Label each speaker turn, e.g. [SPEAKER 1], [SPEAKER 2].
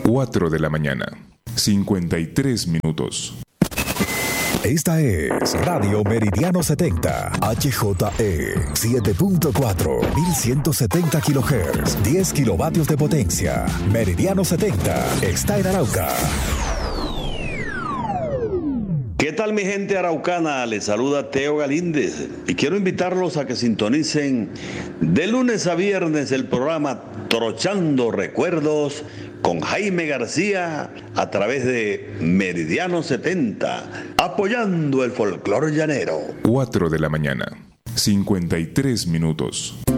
[SPEAKER 1] 4 de la mañana, 53 minutos.
[SPEAKER 2] Esta es Radio Meridiano 70, HJE 7.4, 1170 kHz, 10 kilovatios de potencia. Meridiano 70 está en Arauca.
[SPEAKER 3] ¿Qué tal, mi gente araucana? Les saluda Teo Galíndez y quiero invitarlos a que sintonicen de lunes a viernes el programa Trochando Recuerdos con Jaime García a través de Meridiano 70, apoyando el folclore llanero.
[SPEAKER 1] 4 de la mañana, 53 minutos.